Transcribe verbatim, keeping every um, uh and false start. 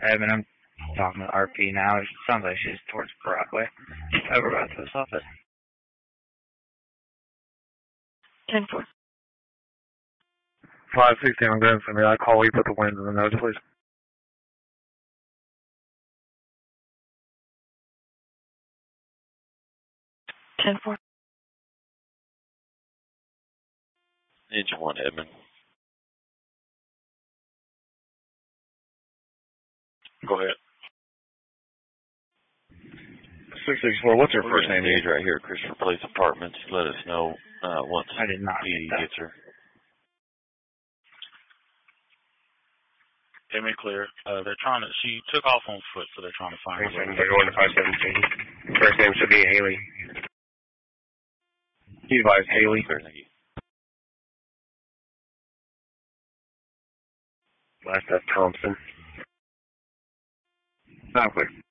Evan, I'm talking to R P now. It sounds like she's towards Broadway. Over by the post office. ten four. five sixteen, I'm going for me. I call you, put the winds in the nose, please. ten four. Engine one, Edmund. Go ahead. six six four, what's her We're first name? Engage right here at Christopher Place Apartments. Let us know uh, once I did not he get that. gets her. Edmund clear. Uh, they're trying to, she took off on foot, so they're trying to find her. seven thirty-one to five seventeen. First name should be Haley. He advised Haley. Clear, thank you. Last F. Thompson. Not clear.